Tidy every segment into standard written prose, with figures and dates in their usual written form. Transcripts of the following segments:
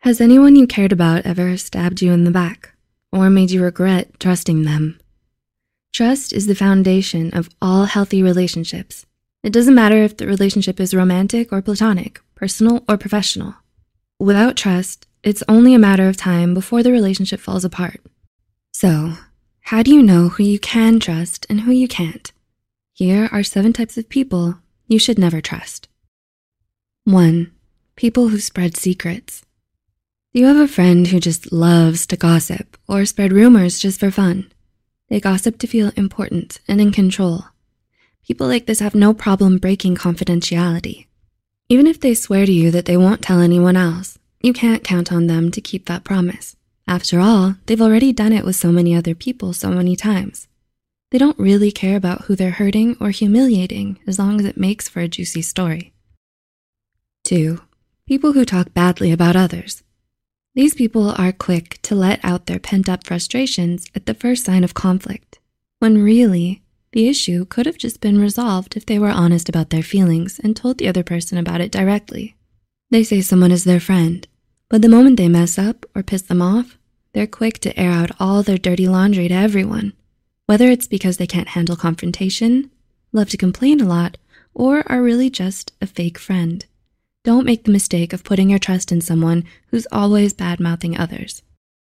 Has anyone you cared about ever stabbed you in the back or made you regret trusting them? Trust is the foundation of all healthy relationships. It doesn't matter if the relationship is romantic or platonic, personal or professional. Without trust, it's only a matter of time before the relationship falls apart. So, how do you know who you can trust and who you can't? Here are 7 types of people you should never trust. 1. People who spread secrets. Do you have a friend who just loves to gossip or spread rumors just for fun? They gossip to feel important and in control. People like this have no problem breaking confidentiality. Even if they swear to you that they won't tell anyone else, you can't count on them to keep that promise. After all, they've already done it with so many other people so many times. They don't really care about who they're hurting or humiliating as long as it makes for a juicy story. 2. People who talk badly about others. These people are quick to let out their pent-up frustrations at the first sign of conflict, when really, the issue could have just been resolved if they were honest about their feelings and told the other person about it directly. They say someone is their friend, but the moment they mess up or piss them off, they're quick to air out all their dirty laundry to everyone, whether it's because they can't handle confrontation, love to complain a lot, or are really just a fake friend. Don't make the mistake of putting your trust in someone who's always bad-mouthing others.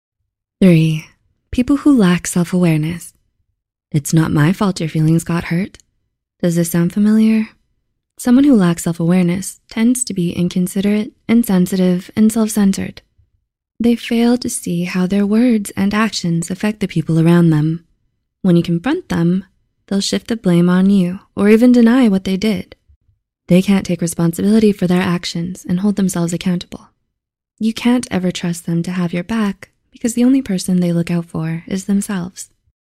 3. People who lack self-awareness. It's not my fault your feelings got hurt. Does this sound familiar? Someone who lacks self-awareness tends to be inconsiderate, insensitive, and self-centered. They fail to see how their words and actions affect the people around them. When you confront them, they'll shift the blame on you or even deny what they did. They can't take responsibility for their actions and hold themselves accountable. You can't ever trust them to have your back because the only person they look out for is themselves.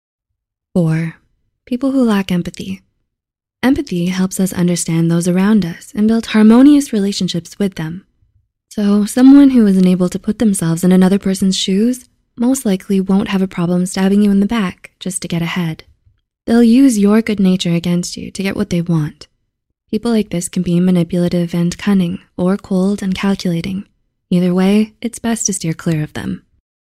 4. People who lack empathy. Empathy helps us understand those around us and build harmonious relationships with them. So someone who isn't able to put themselves in another person's shoes most likely won't have a problem stabbing you in the back just to get ahead. They'll use your good nature against you to get what they want. People like this can be manipulative and cunning, or cold and calculating. Either way, it's best to steer clear of them.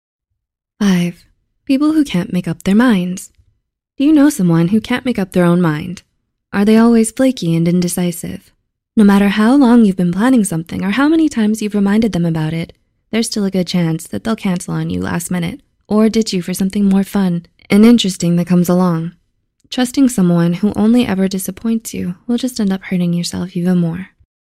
5. People who can't make up their minds. Do you know someone who can't make up their own mind? Are they always flaky and indecisive? No matter how long you've been planning something or how many times you've reminded them about it, there's still a good chance that they'll cancel on you last minute or ditch you for something more fun and interesting that comes along. Trusting someone who only ever disappoints you will just end up hurting yourself even more.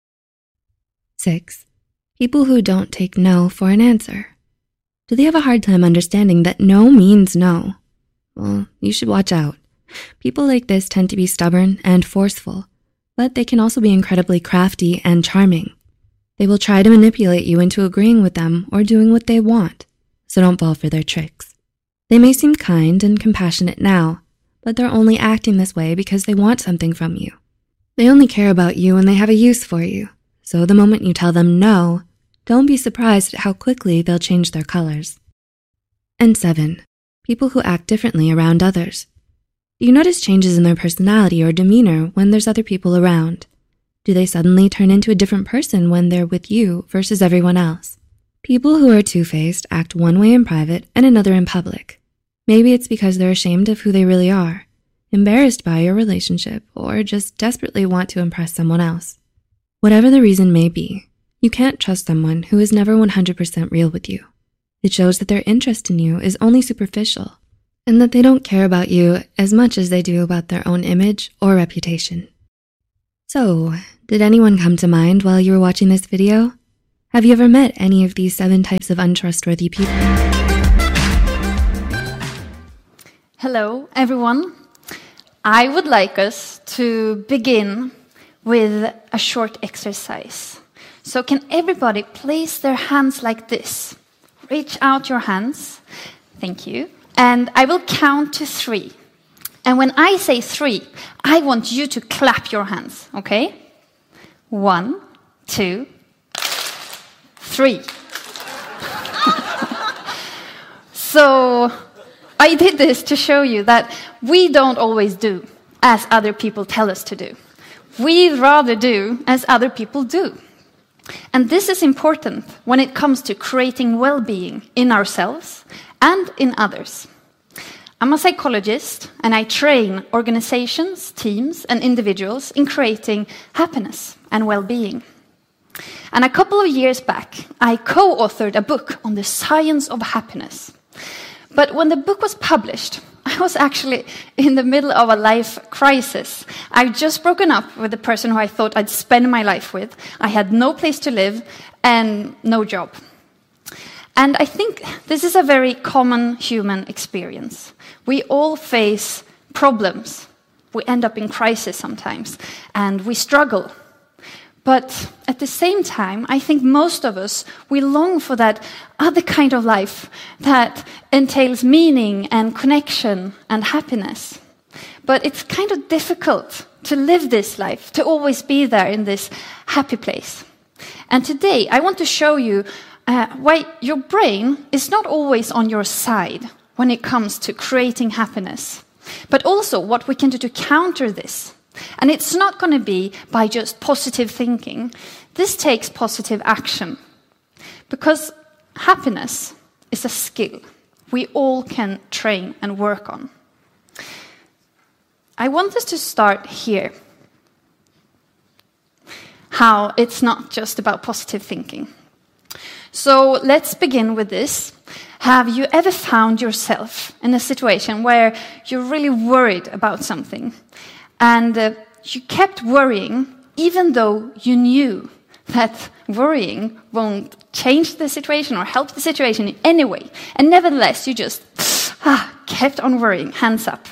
6. People who don't take no for an answer. Do they have a hard time understanding that no means no? Well, you should watch out. People like this tend to be stubborn and forceful, but they can also be incredibly crafty and charming. They will try to manipulate you into agreeing with them or doing what they want, so don't fall for their tricks. They may seem kind and compassionate now, but they're only acting this way because they want something from you. They only care about you when they have a use for you, so the moment you tell them no, don't be surprised at how quickly they'll change their colors. And 7. People who act differently around others. Do you notice changes in their personality or demeanor when there's other people around? Do they suddenly turn into a different person when they're with you versus everyone else? People who are two-faced act one way in private and another in public. Maybe it's because they're ashamed of who they really are, embarrassed by your relationship, or just desperately want to impress someone else. Whatever the reason may be, you can't trust someone who is never 100% real with you. It shows that their interest in you is only superficial, and that they don't care about you as much as they do about their own image or reputation. So, did anyone come to mind while you were watching this video? Have you ever met any of these 7 types of untrustworthy people? Hello, everyone. I would like us to begin with a short exercise. So can everybody place their hands like this? Reach out your hands. Thank you. And I will count to 3. And when I say 3, I want you to clap your hands, okay? 1, 2, 3. So I did this to show you that we don't always do as other people tell us to do. We'd rather do as other people do. And this is important when it comes to creating well-being in ourselves and in others. I'm a psychologist, and I train organizations, teams, and individuals in creating happiness and well-being. And a couple of years back, I co-authored a book on the science of happiness. But when the book was published, I was actually in the middle of a life crisis. I'd just broken up with the person who I thought I'd spend my life with. I had no place to live and no job. And I think this is a very common human experience. We all face problems. We end up in crisis sometimes, and we struggle. But at the same time, I think most of us, we long for that other kind of life that entails meaning and connection and happiness. But it's kind of difficult to live this life, to always be there in this happy place. And today, I want to show you why your brain is not always on your side when it comes to creating happiness, but also what we can do to counter this. And it's not going to be by just positive thinking. This takes positive action. Because happiness is a skill we all can train and work on. I want us to start here. How it's not just about positive thinking. So let's begin with this. Have you ever found yourself in a situation where you're really worried about something? And you kept worrying, even though you knew that worrying won't change the situation or help the situation in any way. And nevertheless, you just kept on worrying, hands up.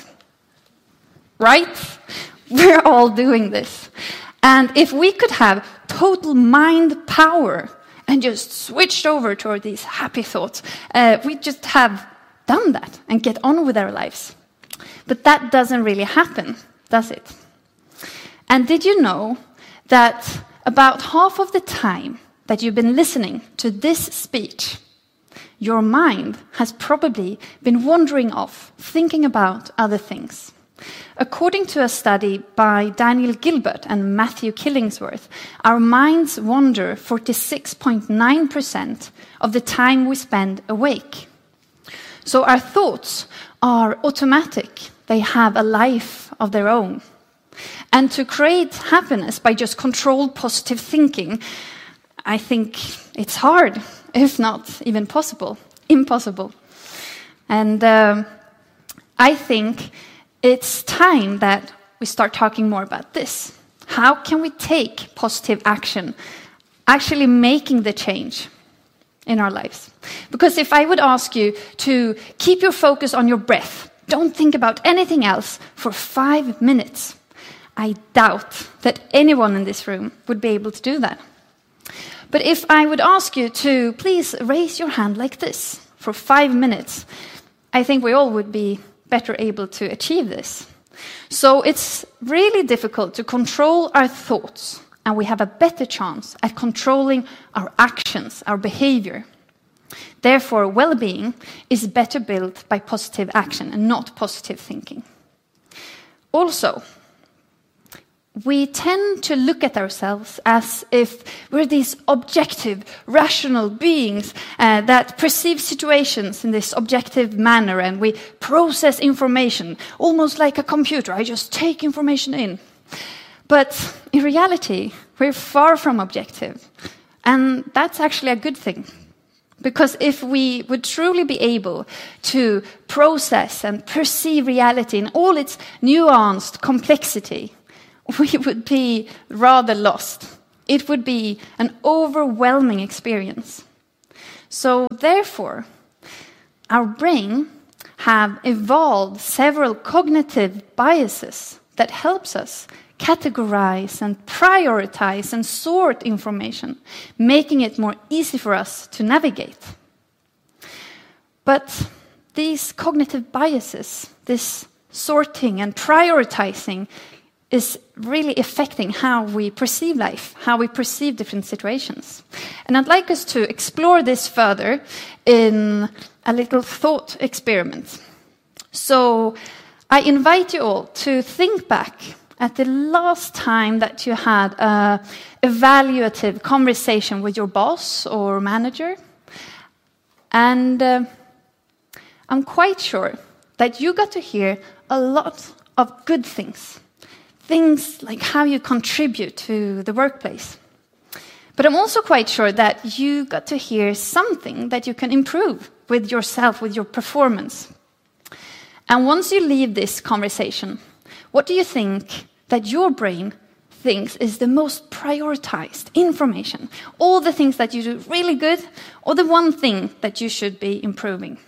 Right? We're all doing this. And if we could have total mind power and just switched over toward these happy thoughts, we just have done that and get on with our lives. But that doesn't really happen, does it? And did you know that about half of the time that you've been listening to this speech, your mind has probably been wandering off, thinking about other things? According to a study by Daniel Gilbert and Matthew Killingsworth, our minds wander 46.9% of the time we spend awake. So our thoughts are automatic. They have a life of their own. And to create happiness by just controlled positive thinking, I think it's hard, if not even impossible. And I think it's time that we start talking more about this. How can we take positive action, actually making the change in our lives? Because if I would ask you to keep your focus on your breath, don't think about anything else for 5 minutes, I doubt that anyone in this room would be able to do that. But if I would ask you to please raise your hand like this for 5 minutes, I think we all would be better able to achieve this. So it's really difficult to control our thoughts, and we have a better chance at controlling our actions, our behavior. Therefore, well-being is better built by positive action and not positive thinking. Also, we tend to look at ourselves as if we're these objective, rational beings that perceive situations in this objective manner, and we process information almost like a computer. I just take information in. But in reality, we're far from objective. And that's actually a good thing. Because if we would truly be able to process and perceive reality in all its nuanced complexity, we would be rather lost. It would be an overwhelming experience. So therefore, our brain have evolved several cognitive biases that helps us categorize and prioritize and sort information, making it more easy for us to navigate. But these cognitive biases, this sorting and prioritizing, is really affecting how we perceive life, how we perceive different situations. And I'd like us to explore this further in a little thought experiment. So I invite you all to think back at the last time that you had an evaluative conversation with your boss or manager? And I'm quite sure that you got to hear a lot of good things. Things like how you contribute to the workplace. But I'm also quite sure that you got to hear something that you can improve with yourself, with your performance. And once you leave this conversation, what do you think that your brain thinks is the most prioritized information? All the things that you do really good, or the one thing that you should be improving?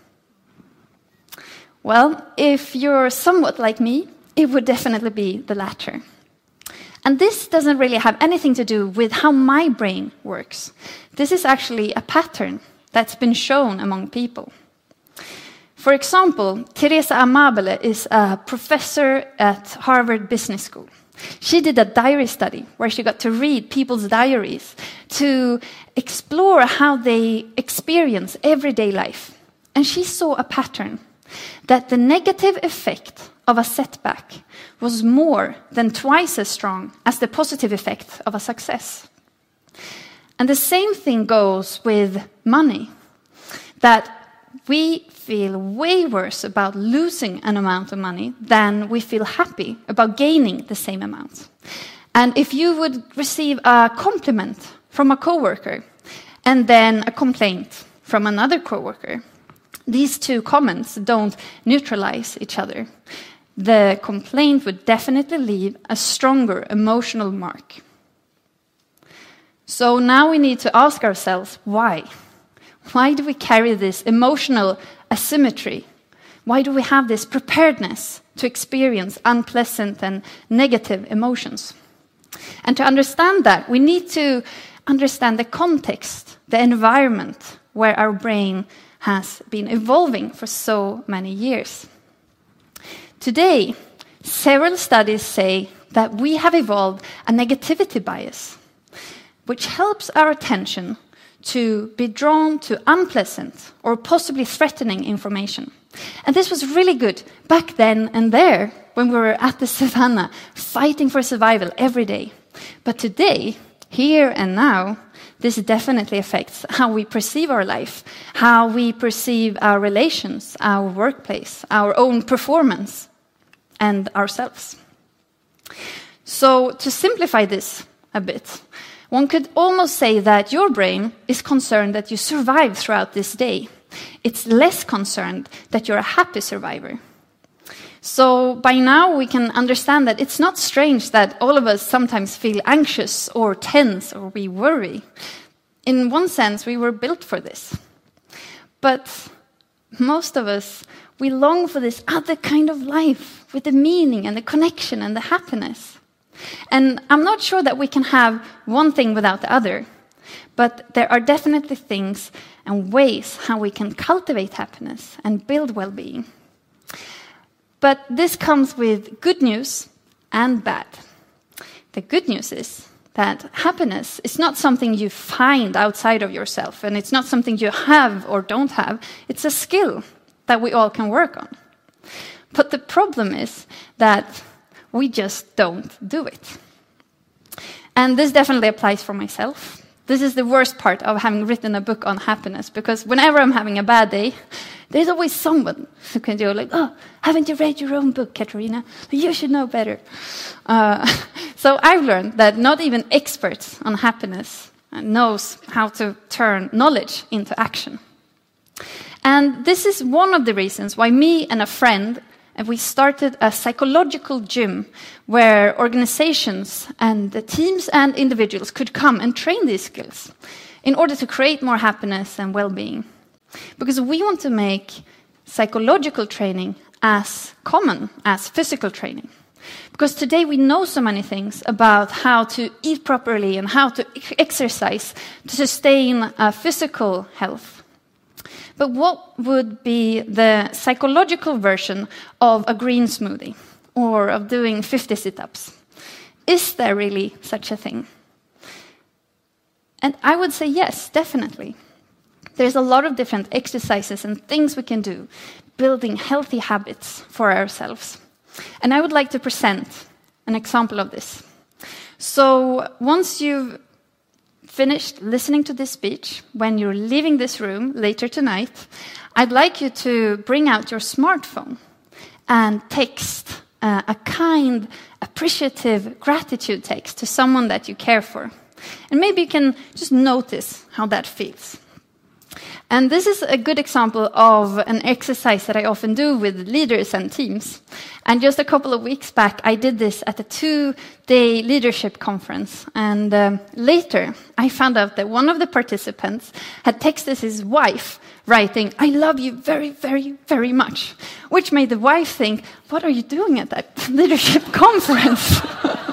Well, if you're somewhat like me, it would definitely be the latter. And this doesn't really have anything to do with how my brain works. This is actually a pattern that's been shown among people. For example, Teresa Amabile is a professor at Harvard Business School. She did a diary study where she got to read people's diaries to explore how they experience everyday life. And she saw a pattern that the negative effect of a setback was more than twice as strong as the positive effect of a success. And the same thing goes with money, that we feel way worse about losing an amount of money than we feel happy about gaining the same amount. And if you would receive a compliment from a coworker and then a complaint from another coworker, these two comments don't neutralize each other. The complaint would definitely leave a stronger emotional mark. So now we need to ask ourselves, why? Why do we carry this emotional asymmetry? Why do we have this preparedness to experience unpleasant and negative emotions? And to understand that, we need to understand the context, the environment where our brain has been evolving for so many years. Today, several studies say that we have evolved a negativity bias, which helps our attention to be drawn to unpleasant or possibly threatening information. And this was really good back then and there when we were at the savannah fighting for survival every day. But today, here and now, this definitely affects how we perceive our life, how we perceive our relations, our workplace, our own performance, and ourselves. So to simplify this a bit, one could almost say that your brain is concerned that you survive throughout this day. It's less concerned that you're a happy survivor. So by now we can understand that it's not strange that all of us sometimes feel anxious or tense or we worry. In one sense, we were built for this. But most of us, we long for this other kind of life with the meaning and the connection and the happiness. And I'm not sure that we can have one thing without the other, but there are definitely things and ways how we can cultivate happiness and build well-being. But this comes with good news and bad. The good news is that happiness is not something you find outside of yourself, and it's not something you have or don't have. It's a skill that we all can work on. But the problem is that we just don't do it. And this definitely applies for myself. This is the worst part of having written a book on happiness, because whenever I'm having a bad day, there's always someone who can do like, oh, haven't you read your own book, Katarina? You should know better. So I've learned that not even experts on happiness knows how to turn knowledge into action. And this is one of the reasons why me and a friend, we started a psychological gym where organizations and the teams and individuals could come and train these skills in order to create more happiness and well-being. Because we want to make psychological training as common as physical training. Because today we know so many things about how to eat properly and how to exercise to sustain physical health. But what would be the psychological version of a green smoothie or of doing 50 sit-ups? Is there really such a thing? And I would say yes, definitely. There's a lot of different exercises and things we can do, building healthy habits for ourselves. And I would like to present an example of this. So once you've finished listening to this speech, when you're leaving this room later tonight, I'd like you to bring out your smartphone and text a kind, appreciative gratitude text to someone that you care for. And maybe you can just notice how that feels. And this is a good example of an exercise that I often do with leaders and teams. And just a couple of weeks back, I did this at a 2-day leadership conference. And later, I found out that one of the participants had texted his wife, writing, "I love you very, very, very much," which made the wife think, what are you doing at that leadership conference?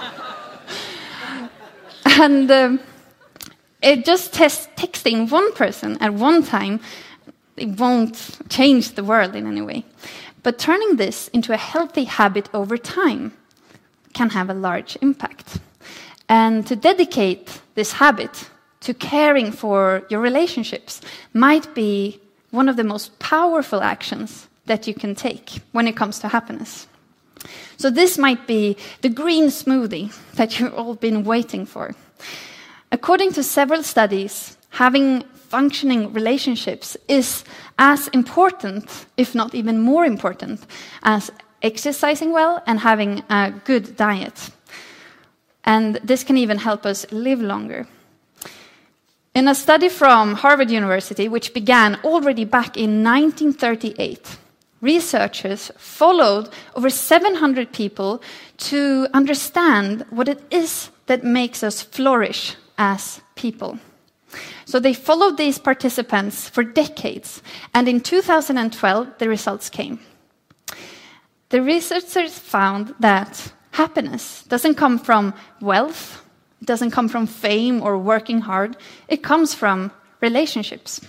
And it just texting one person at one time, it won't change the world in any way. But turning this into a healthy habit over time can have a large impact. And to dedicate this habit to caring for your relationships might be one of the most powerful actions that you can take when it comes to happiness. So this might be the green smoothie that you've all been waiting for. According to several studies, having functioning relationships is as important, if not even more important, as exercising well and having a good diet. And this can even help us live longer. In a study from Harvard University, which began already back in 1938, researchers followed over 700 people to understand what it is that makes us flourish as people. So they followed these participants for decades, and in 2012, the results came. The researchers found that happiness doesn't come from wealth, it doesn't come from fame or working hard, it comes from relationships.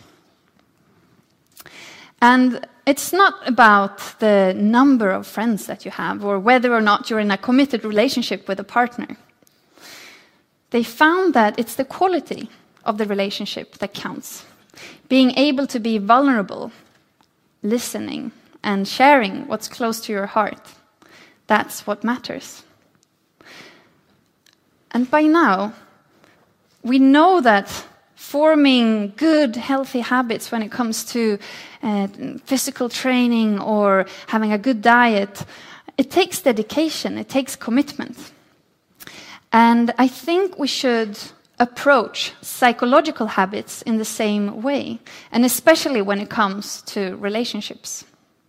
And it's not about the number of friends that you have or whether or not you're in a committed relationship with a partner. They found that it's the quality of the relationship that counts. Being able to be vulnerable, listening, and sharing what's close to your heart. That's what matters. And by now, we know that forming good, healthy habits when it comes to physical training or having a good diet, it takes dedication, it takes commitment. And I think we should approach psychological habits in the same way, and especially when it comes to relationships.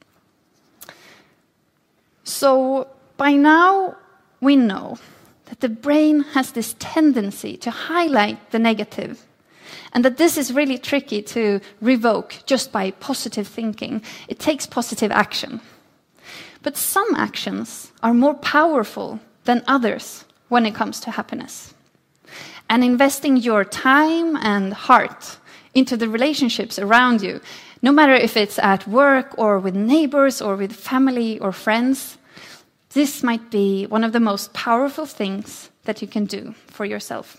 So by now, we know that the brain has this tendency to highlight the negative, and that this is really tricky to revoke just by positive thinking. It takes positive action. But some actions are more powerful than others when it comes to happiness. And investing your time and heart into the relationships around you, no matter if it's at work or with neighbors or with family or friends, this might be one of the most powerful things that you can do for yourself.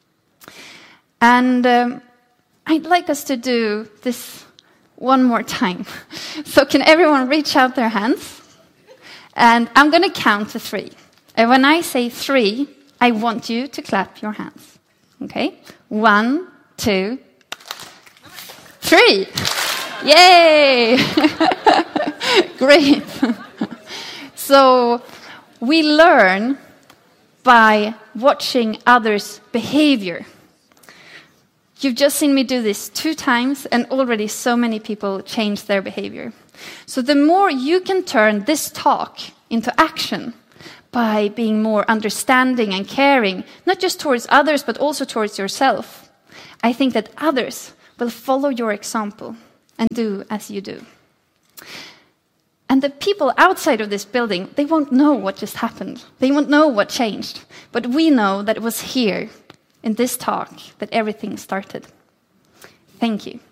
And I'd like us to do this one more time. So can everyone reach out their hands? And I'm going to count to 3. And when I say 3, I want you to clap your hands. Okay? 1, 2, 3. Yay! Great. So we learn by watching others' behavior. You've just seen me do this 2 times, and already so many people change their behavior. So the more you can turn this talk into action by being more understanding and caring, not just towards others, but also towards yourself, I think that others will follow your example and do as you do. And the people outside of this building, they won't know what just happened. They won't know what changed. But we know that it was here, in this talk, that everything started. Thank you.